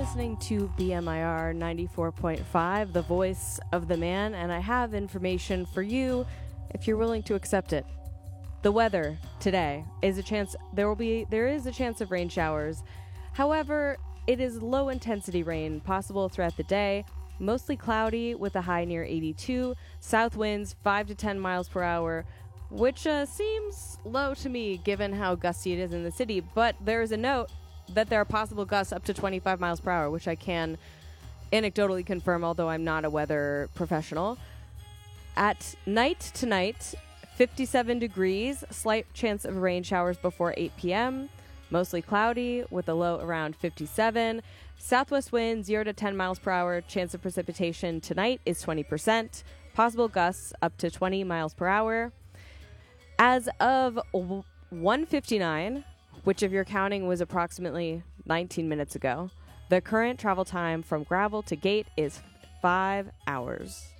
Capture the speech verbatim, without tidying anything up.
listening to B M I R ninety-four point five, the voice of the man, and I have information for you if you're willing to accept it. The weather today is a chance there will be there is a chance of rain showers. However, it is low intensity rain possible throughout the day, mostly cloudy with a high near eighty-two, south winds five to ten miles per hour, which uh, seems low to me given how gusty it is in the city, but there is a note that there are possible gusts up to twenty-five miles per hour, which I can anecdotally confirm, although I'm not a weather professional. At night tonight, fifty-seven degrees, slight chance of rain showers before eight p.m., mostly cloudy with a low around fifty-seven. Southwest wind zero to ten miles per hour, chance of precipitation tonight is twenty percent, possible gusts up to twenty miles per hour. As of one fifty-nine, which if you're counting was approximately nineteen minutes ago, the current travel time from Gravel to Gate is five hours.